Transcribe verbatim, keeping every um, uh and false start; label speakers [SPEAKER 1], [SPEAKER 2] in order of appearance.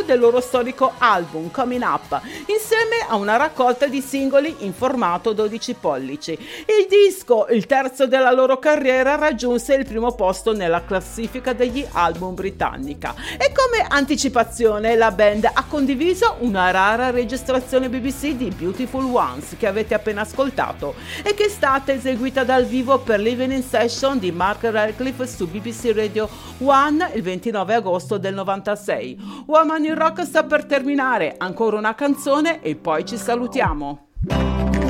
[SPEAKER 1] lancio del loro storico album Coming Up, insieme a una raccolta di singoli in formato dodici pollici. Il disco, il terzo della loro carriera, raggiunse il primo posto nella classifica degli album britannica. E come anticipazione la band ha condiviso una rara registrazione B B C di Beautiful Ones che avete appena ascoltato e che è stata eseguita dal vivo per l'Evening Session di Mark Radcliffe su B B C Radio uno il ventinove agosto del novantasei. Woman in Rock sta per terminare, ancora una canzone e poi ci salutiamo.